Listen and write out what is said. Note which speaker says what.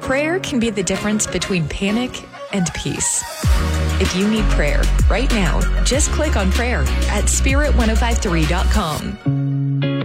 Speaker 1: Prayer can be the difference between panic and peace. If you need prayer right now, just click on prayer at spirit1053.com.